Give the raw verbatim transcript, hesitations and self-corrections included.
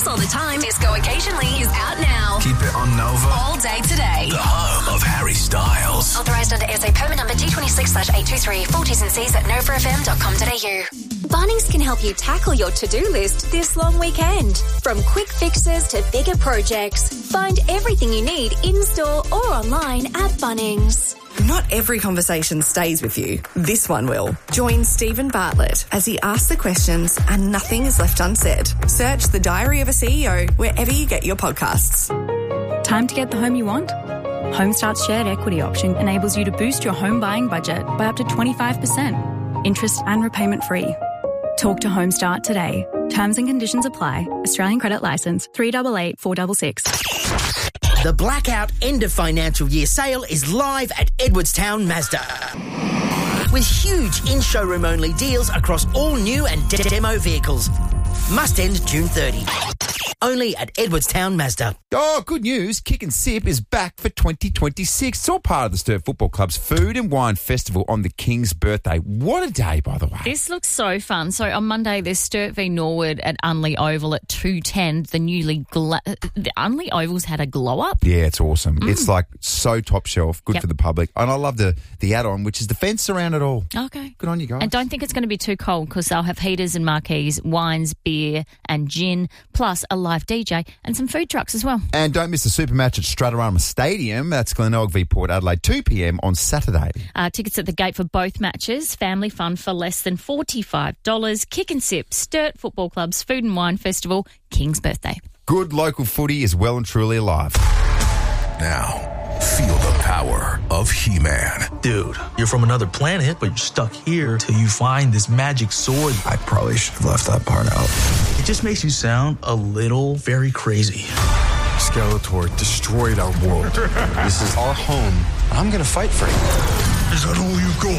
news all the time. Disco Occasionally is out now. Keep it on Nova. All day today. The home of Harry Styles. Authorised under S A permit number D twenty-six slash eight two three. Full T's and C's at nova f m dot com dot a u. Bunnings can help you tackle your to-do list this long weekend. From quick fixes to bigger projects, find everything you need in-store or online at Bunnings. Not every conversation stays with you. This one will. Join Stephen Bartlett as he asks the questions and nothing is left unsaid. Search The Diary of a C E O wherever you get your podcasts. Time to get the home you want? HomeStart's shared equity option enables you to boost your home buying budget by up to twenty-five percent. Interest and repayment free. Talk to HomeStart today. Terms and conditions apply. Australian Credit Licence three eight eight four six six. The Blackout End of Financial Year sale is live at Edwardstown Mazda. With huge in-showroom only deals across all new and de- demo vehicles. Must end June thirtieth. Only at Edwardstown Mazda. Oh, good news. Kick and Sip is back for twenty twenty-six. It's all part of the Sturt Football Club's Food and Wine Festival on the King's birthday. What a day, by the way. This looks so fun. So on Monday, there's Sturt v Norwood at Unley Oval at two ten. The newly... Gla- the Unley Oval's had a glow-up. Yeah, it's awesome. Mm. It's like so top shelf, good Yep. for the public. And I love the, the add-on, which is the fence around it all. Okay. Good on you guys. And don't think it's going to be too cold because they'll have heaters and marquees, wines, beer and gin, plus a live D J and some food trucks as well. And don't miss the super match at Stratorama Stadium. That's Glenelg v Port Adelaide, two p.m. on Saturday. Uh, tickets at the gate for both matches. Family fun for less than forty-five dollars. Kick and Sip, Sturt Football Club's Food and Wine Festival, King's birthday. Good local footy is well and truly alive. Now, feel the power of He-Man. Dude, you're from another planet, but you're stuck here till you find this magic sword. I probably should have left that part out. It just makes you sound a little very crazy. Skeletor destroyed our world. This is our home. I'm gonna fight for it. Is that all you